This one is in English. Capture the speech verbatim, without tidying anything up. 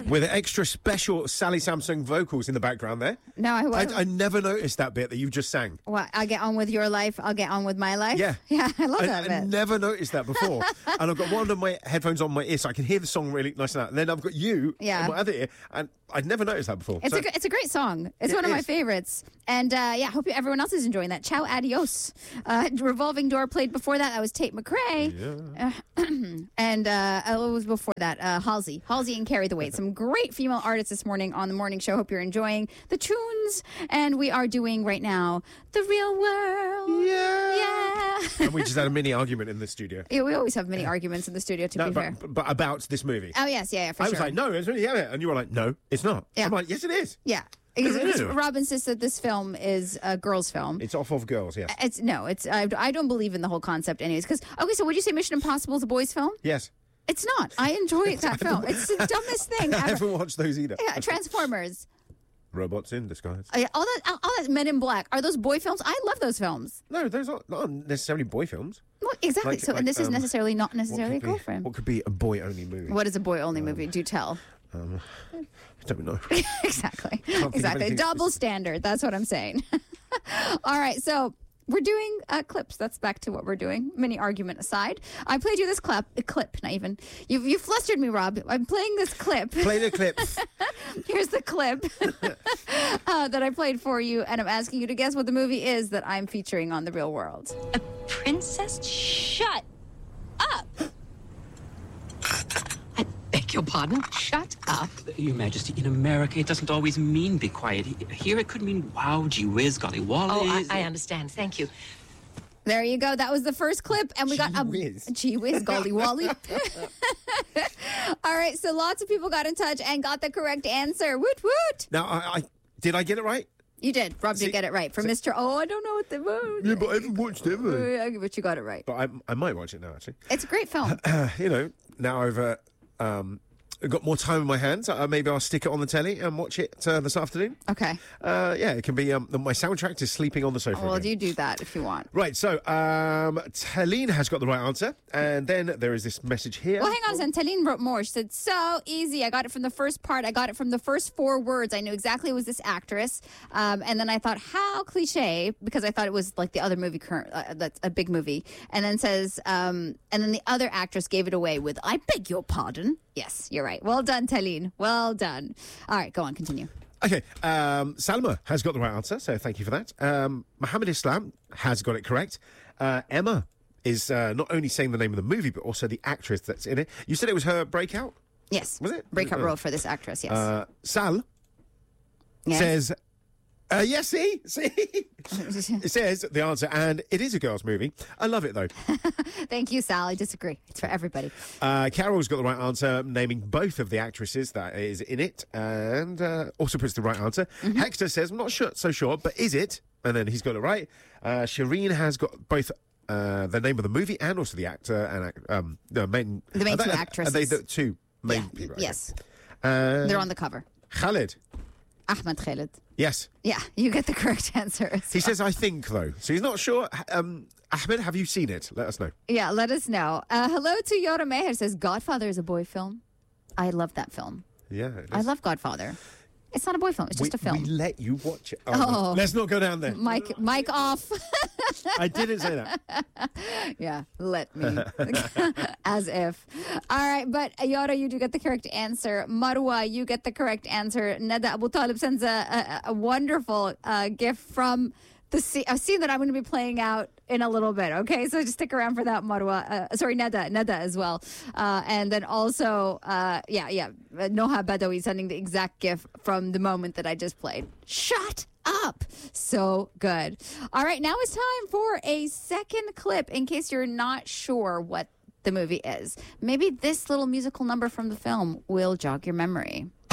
with extra special Sally Samsung vocals in the background there. No, I I, was. I never noticed that bit that you just sang. What, I'll get on with your life, I'll get on with my life? Yeah. Yeah, I love I, that I bit. never noticed that before. And I've got one of my headphones on my ear so I can hear the song really nice and loud. And then I've got you Yeah. on my other ear, and I'd never noticed that before. It's, So- a, gr- it's a great song. It's It one of my is. favorites. And uh, yeah, hope you, everyone else is enjoying that. Ciao, adios. Uh, Revolving Door played before that. That was Tate McRae. Yeah. Uh, and uh, what was before that? Uh, Halsey. Halsey and Carry the Weight. Some great female artists this morning on the morning show. Hope you're enjoying the tunes. And we are doing right now The Real World. Yeah. Yeah. And we just had a mini argument in the studio. Yeah, we always have many arguments in the studio, to No, be fair. but, but about this movie. Oh, yes. Yeah, yeah, for I sure. was like, no, it's really, yeah. And you were like, no, it's not. Yeah. I'm like, yes, it is. Yeah. Because, because Yeah. Rob insists that this film is a girl's film. It's off of girls, yes. It's no, it's I, I don't believe in the whole concept, anyways. Because okay, so would you say Mission Impossible is a boys' film? Yes. It's not. I enjoy that film. It's the dumbest thing I ever. haven't watched those either. Yeah, Transformers, Robots in disguise. Uh, all that, all that Men in Black. Are those boy films? I love those films. No, those aren't, not necessarily boy films. Well, exactly. Like- so, like, and this is um, necessarily not What necessarily a could be- girlfriend. What could be a boy-only movie? What is a boy-only movie? Do tell. Um, I don't know. Exactly. of Exactly. anything Double specific. standard. That's what I'm saying. All right. So we're doing uh, clips. That's back to what we're doing. Mini argument aside. I played you this clip. A clip, not even. You you flustered me, Rob. I'm playing this clip. Play the clips. Here's the clip uh, that I played for you, and I'm asking you to guess what the movie is that I'm featuring on The Real World. A princess? Shut up! I beg your pardon? Shut up. Your Majesty, in America, it doesn't always mean be quiet. Here it could mean wow, gee whiz, golly wally. Oh, I, I understand. Thank you. There you go. That was the first clip, and we got a Gee whiz. gee whiz, golly wally. All right, so lots of people got in touch and got the correct answer. Woot woot! Now, I, I did I get it right? You did. Rob See- did get it right. For Mister Oh, I don't know what the movie. Yeah, but I haven't watched it. But you got it right. But I, I might watch it now, actually. It's a great film. You know, now I've uh, um, got more time in my hands. Uh, maybe I'll stick it on the telly and watch it uh, this afternoon. Okay. Uh, yeah, it can be. Um, my soundtrack is sleeping on the sofa. Well, again. you do that if you want. Right, so um, Talene has got the right answer, and then there is this message here. Well, hang on a second. Taline wrote more. She said, so easy. I got it from the first part. I got it from the first four words. I knew exactly it was this actress. Um, and then I thought, how cliche, because I thought it was like the other movie, current, uh, that's a big movie. And then says, um, and then the other actress gave it away with, I beg your pardon. Yes, you're right. Well done, Taline. Well done. All right, go on, continue. Okay, um, Salma has got the right answer, so thank you for that. Um, Mohammed Islam has got it correct. Uh, Emma is uh, not only saying the name of the movie, but also the actress that's in it. You said it was her breakout? Yes. Was it? Breakout Uh, role for this actress, yes. Uh, Sal yes. says, uh, yes, see? See? It says the answer, and it is a girl's movie. I love it, though. Thank you, Sal. I disagree. It's for everybody. Uh, Carol's got the right answer, naming both of the actresses that is in it, and uh, also puts the right answer. Mm-hmm. Hector says, I'm not sure, so sure, but is it? And then he's got it right. Uh, Shireen has got both uh, the name of the movie and also the actor and ac- um, the main... The main are two they- actresses. Are they the two main Yeah, people? yes. Uh, They're on the cover. Khalid. Ahmed Khalid. Yes. Yeah, you get the correct answer. as He well. says, I think, though. So he's not sure. Um, Ahmed, have you seen it? Let us know. Yeah, let us know. Uh, hello to Yora Meher says, Godfather is a boy film. I love that film. Yeah. it I is. love Godfather. It's not a boy film. It's just we, a film. We let you watch it. Oh, Oh. no. Let's not go down there. Mike, Mike off. I didn't say that. Yeah, let me. As if. All right, but Yora, you do get the correct answer. Marwa, you get the correct answer. Nada Abu Talib sends a, a, a wonderful uh, gift from the scene, a scene that I'm going to be playing out in a little bit. Okay, so just stick around for that, Marwa. Uh, sorry, Nada, Nada as well. Uh, and then also, uh, yeah, yeah, Noha Badawi sending the exact gift from the moment that I just played. Shut up. So good. All right, now it's time for a second clip in case you're not sure what the movie is. Maybe this little musical number from the film will jog your memory.